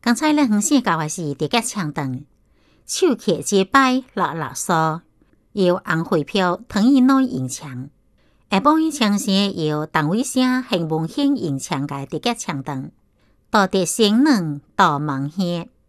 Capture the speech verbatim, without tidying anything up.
刚才咧，红线教的是直接唱长，手揢接摆落落嗦，由红会票糖伊内演唱。下晡伊唱声由陈伟声、邢文兴演唱嘅直接唱长。道德性能道芒乡。